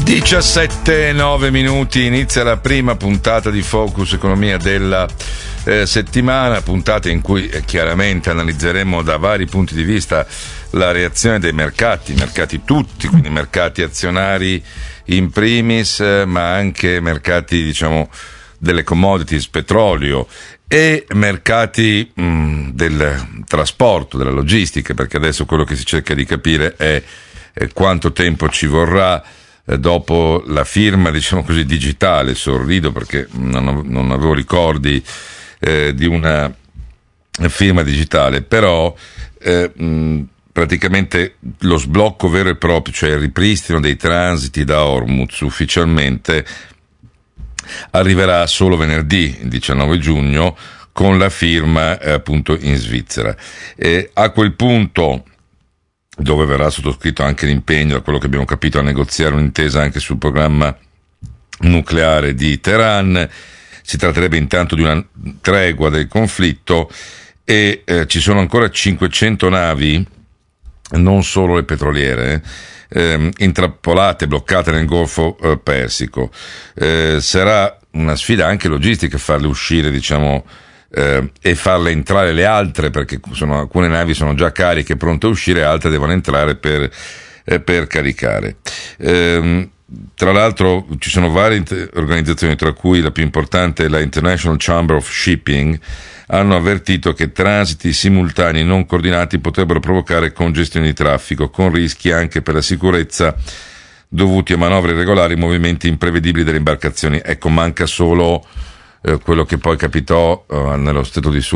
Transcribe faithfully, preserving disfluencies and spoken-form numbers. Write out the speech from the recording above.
diciassette e nove minuti, inizia la prima puntata di Focus Economia della eh, settimana, puntata in cui eh, chiaramente analizzeremo da vari punti di vista la reazione dei mercati, mercati tutti, quindi mercati azionari in primis, eh, ma anche mercati, diciamo, delle commodities, petrolio, e mercati mh, del trasporto, della logistica, perché adesso quello che si cerca di capire è eh, quanto tempo ci vorrà dopo la firma, diciamo così, digitale. Sorrido perché non, non avevo ricordi eh, di una firma digitale, però eh, mh, praticamente lo sblocco vero e proprio, cioè il ripristino dei transiti da Hormuz ufficialmente arriverà solo venerdì, il diciannove giugno, con la firma eh, appunto in Svizzera. E a quel punto, dove verrà sottoscritto anche l'impegno, da quello che abbiamo capito, a negoziare un'intesa anche sul programma nucleare di Teheran. Si tratterebbe intanto di una tregua del conflitto e eh, ci sono ancora cinquecento navi, non solo le petroliere, eh, intrappolate, bloccate nel Golfo eh, Persico. Eh, sarà una sfida anche logistica farle uscire, diciamo, Eh, e farle entrare le altre, perché sono, alcune navi sono già cariche pronte a uscire, altre devono entrare per, eh, per caricare. Eh, tra l'altro ci sono varie int- organizzazioni, tra cui la più importante è la International Chamber of Shipping, hanno avvertito che transiti simultanei non coordinati potrebbero provocare congestioni di traffico, con rischi anche per la sicurezza dovuti a manovre irregolari e movimenti imprevedibili delle imbarcazioni. Ecco, manca solo quello che poi capitò uh, nello stretto di